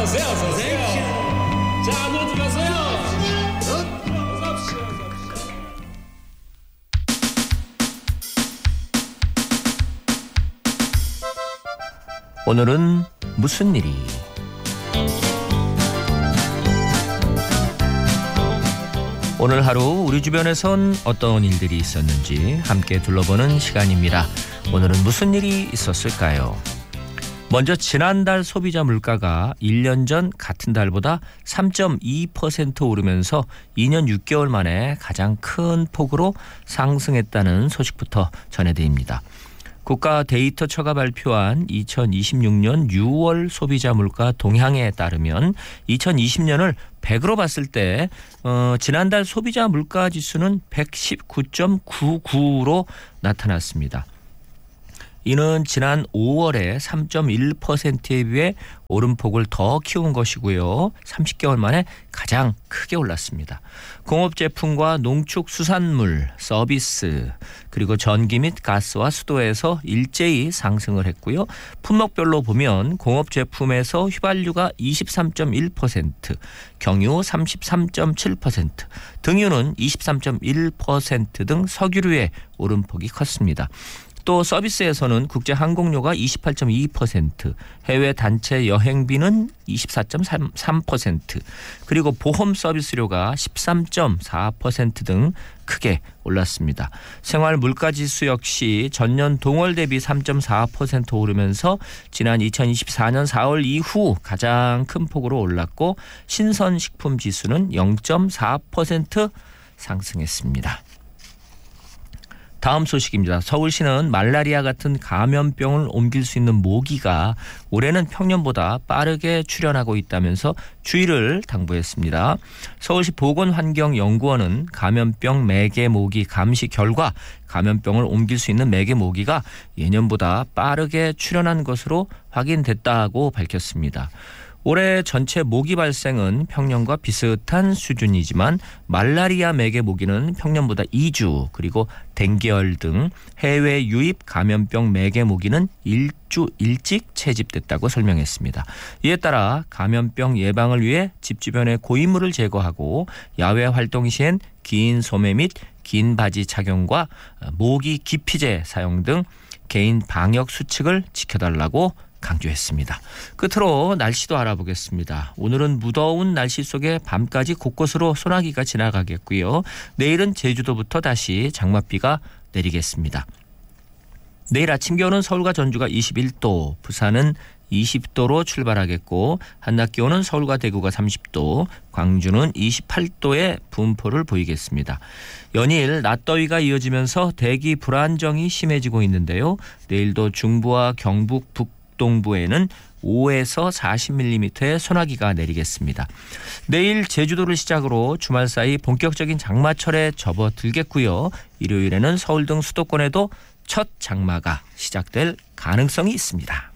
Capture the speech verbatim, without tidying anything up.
어서오세요, 어서오세요. 자, 안녕 들어가세요. 오늘은 무슨 일이? 오늘 하루 우리 주변에선 어떤 일들이 있었는지 함께 둘러보는 시간입니다. 오늘은 무슨 일이 있었을까요? 먼저 지난달 소비자 물가가 일 년 전 같은 달보다 삼 점 이 퍼센트 오르면서 이 년 육 개월 만에 가장 큰 폭으로 상승했다는 소식부터 전해드립니다. 국가 데이터처가 발표한 이천이십육 년 유월 소비자 물가 동향에 따르면 이천이십 년을 백으로 봤을 때 어, 지난달 소비자 물가 지수는 백십구 점 구구로 나타났습니다. 이는 지난 오월에 삼 점 일 퍼센트에 비해 오름폭을 더 키운 것이고요. 삼십 개월 만에 가장 크게 올랐습니다. 공업제품과 농축수산물, 서비스, 그리고 전기 및 가스와 수도에서 일제히 상승을 했고요. 품목별로 보면 공업제품에서 휘발유가 이십삼 점 일 퍼센트, 경유 삼십삼 점 칠 퍼센트, 등유는 이십삼 점 일 퍼센트 등 석유류의 오름폭이 컸습니다. 또 서비스에서는 국제 항공료가 이십팔 점 이 퍼센트, 해외 단체 여행비는 이십사 점 삼 퍼센트, 그리고 보험 서비스료가 십삼 점 사 퍼센트 등 크게 올랐습니다. 생활 물가 지수 역시 전년 동월 대비 삼 점 사 퍼센트 오르면서 지난 이천이십사 년 사월 이후 가장 큰 폭으로 올랐고 신선식품 지수는 영 점 사 퍼센트 상승했습니다. 다음 소식입니다. 서울시는 말라리아 같은 감염병을 옮길 수 있는 모기가 올해는 평년보다 빠르게 출현하고 있다면서 주의를 당부했습니다. 서울시 보건환경연구원은 감염병 매개 모기 감시 결과 감염병을 옮길 수 있는 매개 모기가 예년보다 빠르게 출현한 것으로 확인됐다고 밝혔습니다. 올해 전체 모기 발생은 평년과 비슷한 수준이지만 말라리아 매개 모기는 평년보다 이 주, 그리고 댕기열 등 해외 유입 감염병 매개 모기는 일 주 일찍 채집됐다고 설명했습니다. 이에 따라 감염병 예방을 위해 집 주변의 고인물을 제거하고 야외 활동 시엔 긴 소매 및 긴 바지 착용과 모기 기피제 사용 등 개인 방역 수칙을 지켜달라고 강조했습니다. 끝으로 날씨도 알아보겠습니다. 오늘은 무더운 날씨 속에 밤까지 곳곳으로 소나기가 지나가겠고요. 내일은 제주도부터 다시 장맛비가 내리겠습니다. 내일 아침 기온은 서울과 전주가 이십일 도, 부산은 이십 도로 출발하겠고 한낮 기온은 서울과 대구가 삼십 도, 광주는 이십팔 도의 분포를 보이겠습니다. 연일 낮더위가 이어지면서 대기 불안정이 심해지고 있는데요. 내일도 중부와 경북 북 동부에는 오에서 사십 밀리미터의 소나기가 내리겠습니다. 내일 제주도를 시작으로 주말 사이 본격적인 장마철에 접어들겠고요. 일요일에는 서울 등 수도권에도 첫 장마가 시작될 가능성이 있습니다.